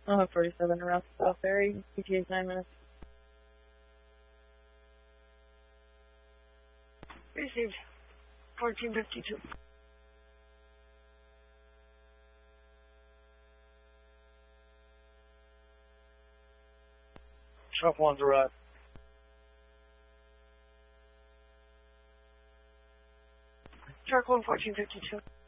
I'll have 47 around South Ferry. ETA 9 minutes. Received. 1452. Truck 1's arrived. Truck 1, 1452.